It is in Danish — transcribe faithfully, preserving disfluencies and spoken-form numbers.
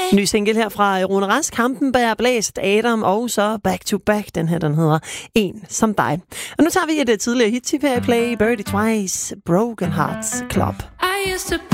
Ny single her fra Rune Rask, Hampenberg, Blæst, Adam og så Back to Back. Den her, den hedder En som dig. Og nu tager vi et tidligere hit-tip her i Play, Birdie Twice, Broken Hearts Club.